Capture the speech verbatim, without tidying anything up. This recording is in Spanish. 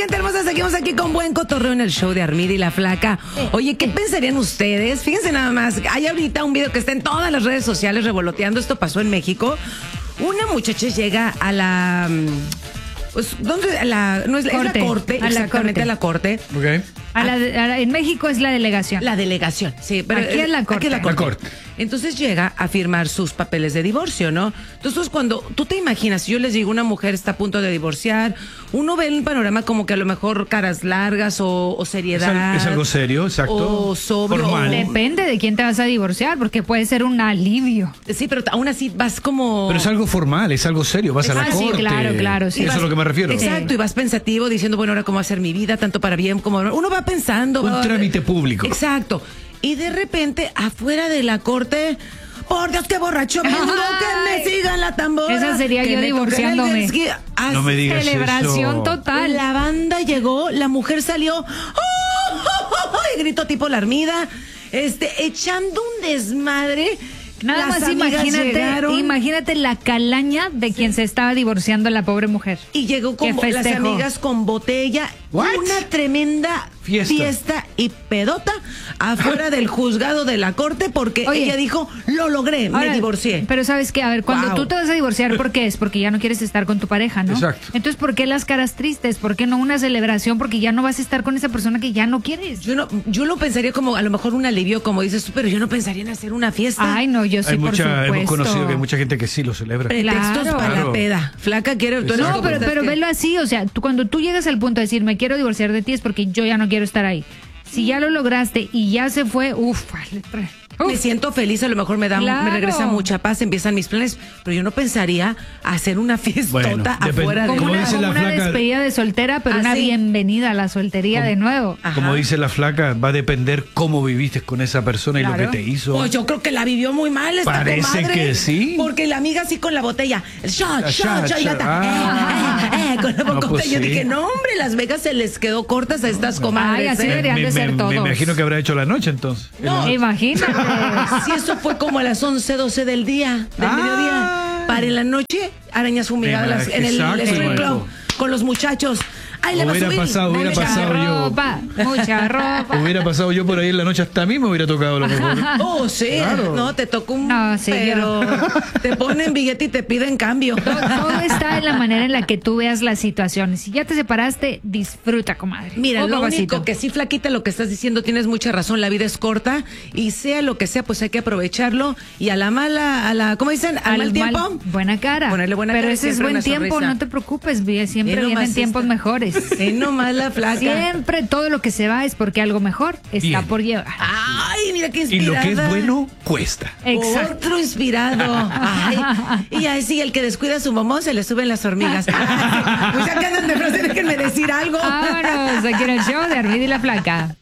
Gente hermosa, seguimos aquí con buen cotorreo en el show de Armida y la Flaca. Oye, ¿qué pensarían ustedes? Fíjense nada más, hay ahorita un video que está en todas las redes sociales revoloteando. Esto pasó en México. Una muchacha llega a la... Pues, ¿dónde? A la, no es, corte, es la corte, a exactamente la corte. a la corte. Ok. A la, a la, en México es la delegación. La delegación, sí. Pero aquí es la corte. Aquí es la corte. La corte. Entonces llega a firmar sus papeles de divorcio, ¿no? Entonces cuando tú te imaginas, si yo les digo una mujer está a punto de divorciar, uno ve el panorama como que a lo mejor caras largas o, o seriedad. Es, al, es algo serio, exacto. O sobrio. Formal. Depende de quién te vas a divorciar, porque puede ser un alivio. Sí, pero aún así vas como... Pero es algo formal, es algo serio, vas a la Ah, sí, corte. claro, claro, sí. Eso vas, es a lo que me refiero. Exacto, y vas pensativo diciendo, bueno, ahora cómo va a ser mi vida, tanto para bien como... Uno va pensando. Un va, trámite público. Exacto. Y de repente, afuera de la corte... Por Dios, qué borracho vengo, que me sigan la tambora. Esa sería que yo me divorciándome. toquen el jet. No me digas Celebración eso. total. La banda llegó, la mujer salió, ¡oh, oh, oh, oh! Y gritó tipo la Armida, este, echando un desmadre. Nada Las más amigas imagínate, llegaron, imagínate la calaña de quien se estaba divorciando la pobre mujer. y llegó con que bo- las festejó. amigas con botella, What? una tremenda Fiesta. fiesta. y pedota afuera del juzgado de la corte porque Oye. ella dijo, lo logré, me Ahora, divorcié. Pero sabes que, a ver, cuando Wow. tú te vas a divorciar, ¿por qué es? Porque ya no quieres estar con tu pareja, ¿no? Exacto. Entonces, ¿por qué las caras tristes? ¿Por qué no una celebración? Porque ya no vas a estar con esa persona que ya no quieres. Yo no, yo lo pensaría como a lo mejor un alivio, como dices tú, pero yo no pensaría en hacer una fiesta. Ay, no, yo sí, Hay por mucha, supuesto. hemos conocido que hay mucha gente que sí lo celebra. Pretextos Claro. para la Claro. peda. Flaca, quiere. tú eres No, como pero, estás pero que- velo así, o sea, tú, cuando tú llegas al punto de decir, me quiero divorciar de ti, es porque yo ya no quiero estar ahí. Si ya lo lograste y ya se fue, uff, Me siento feliz, a lo mejor me da, Claro. me regresa mucha paz, empiezan mis planes, pero yo no pensaría hacer una fiestota Bueno, depende. afuera de como Como una, dice como la una flaca- despedida de soltera, pero Ah, una sí. bienvenida a la soltería de nuevo. Ajá. Como dice la flaca, va a depender cómo viviste con esa persona y Claro. lo que te hizo. Pues yo creo que la vivió muy mal esta Parece comadre, que sí. Porque la amiga así con la botella, el shot, La shot, shot, shot, y la shot. ta- Ah. eh, eh, eh, con la No, bocota. pues Yo sí. dije, no, hombre, Las Vegas se les quedó cortas a estas comadres. Ay, así ¿eh? deberían de ser me todos. imagino que habrá hecho la noche entonces. No. Imagínate. Si eso fue como a las once, doce del día, del Ah. mediodía. Para en la noche, arañas fumigadas Me en el exacto, strip Marco. club con los muchachos. Ay, le va a Hubiera subir. pasado, hubiera Mucha pasado yo. ropa, mucha ropa. Hubiera pasado yo por ahí en la noche, hasta a mí me hubiera tocado lo mejor. Oh, sí, Claro. no, te tocó un... No, sí, pero yo- te ponen billete y te piden cambio. Todo, todo está en la manera en la que tú veas las situaciones. Si ya te separaste, disfruta, comadre. Mira, Oh, lo papacito. único que sí, flaquita, lo que estás diciendo, tienes mucha razón, la vida es corta y sea lo que sea, pues hay que aprovecharlo y a la mala, a la, ¿cómo dicen? Al, Al mal tiempo. mal- buena cara. Ponerle buena Pero cara y ese es siempre buen una tiempo, sonrisa. no te preocupes, vi- siempre Ve nomás vienen tiempos esta. mejores. Sí, nomás la flaca. Siempre todo lo que se va es porque algo mejor está Bien. por llevar. Ay, mira qué Y inspirada. lo que es bueno, cuesta. Exacto. Otro inspirado. Ay, y así, el que descuida su mamón se le suben las hormigas. Ay, pues ya que andan de frase, déjenme decir algo. Vámonos, aquí en el show de Armida y la Flaca.